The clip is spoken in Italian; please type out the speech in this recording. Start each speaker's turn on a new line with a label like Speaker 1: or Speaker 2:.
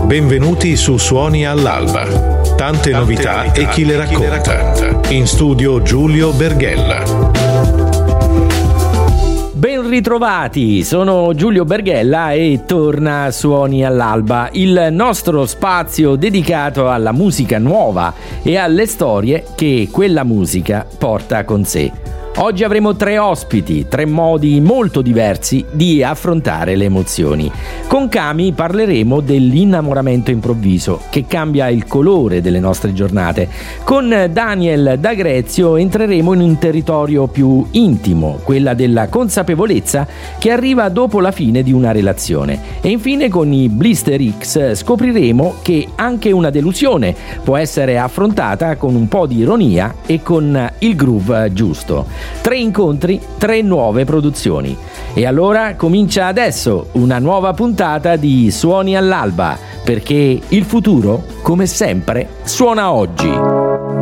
Speaker 1: Benvenuti su Suoni all'Alba. Tante novità e chi le racconta. In studio Giulio Berghella.
Speaker 2: Ben ritrovati, sono Giulio Berghella e torna Suoni all'Alba, il nostro spazio dedicato alla musica nuova e alle storie che quella musica porta con sé. Oggi avremo 3 ospiti, 3 modi molto diversi di affrontare le emozioni. Con Cami parleremo dell'innamoramento improvviso che cambia il colore delle nostre giornate. Con Daniel D'Agrezio entreremo in un territorio più intimo, quella della consapevolezza che arriva dopo la fine di una relazione. E infine con i Blister X scopriremo che anche una delusione può essere affrontata con un po' di ironia e con il groove giusto. 3 incontri, 3 nuove produzioni. E allora comincia adesso una nuova puntata di Suoni all'Alba, perché il futuro, come sempre, suona oggi.